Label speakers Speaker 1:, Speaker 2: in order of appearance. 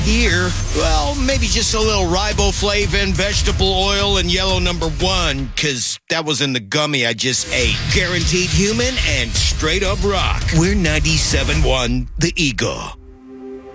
Speaker 1: Here, well, maybe just a little riboflavin, vegetable oil, and yellow number 1, because that was in the gummy I just ate. Guaranteed human and straight up rock. We're 97.1 The Eagle.